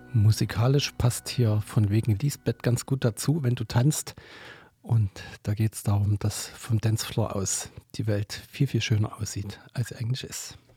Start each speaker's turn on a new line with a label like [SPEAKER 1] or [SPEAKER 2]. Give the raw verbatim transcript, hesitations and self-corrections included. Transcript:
[SPEAKER 1] Musikalisch passt hier von wegen Lisbeth ganz gut dazu, wenn du tanzt. Und da geht es darum, dass vom Dancefloor aus die Welt viel, viel schöner aussieht, als sie eigentlich ist.